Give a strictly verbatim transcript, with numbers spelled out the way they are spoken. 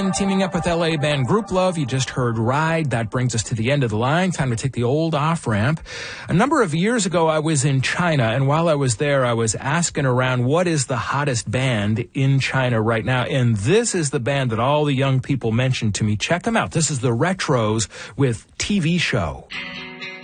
Teaming up with L A band Group Love, you just heard Ride. That brings us to the end of the line. Time to take the old off-ramp. A number of years ago, I was in China, and while I was there, I was asking around what is the hottest band in China right now, and this is the band that all the young people mentioned to me. Check them out. This is the Retros with T V Show.